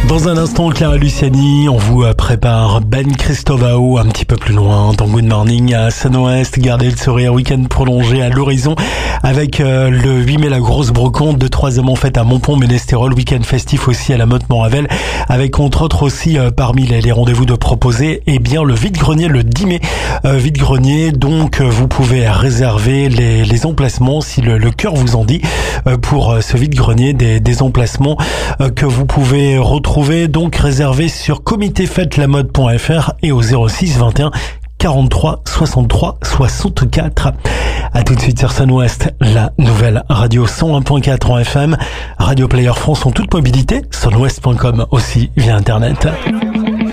Dans un instant, Clara Luciani, on vous prépare Ben Cristovao un petit peu plus loin dans Good Morning à Sun-Ouest. Gardez le sourire, week-end prolongé à l'horizon avec le 8 mai la grosse brocante de 3 hommes en fête à Montpont-Ménestérol, week-end festif aussi à la Motte-Moravel avec entre autres aussi parmi les rendez-vous de proposés, eh bien le vide-grenier le 10 mai. Vide-grenier, donc vous pouvez réserver les emplacements si le cœur vous en dit pour ce vide-grenier, des emplacements que vous pouvez retrouver donc réservé sur comitéfêtelamode.fr et au 06 21 43 63 64. À tout de suite sur Sun-Ouest, la nouvelle radio 101.4 en FM, Radio Player France en toute mobilité, sunwest.com aussi via internet.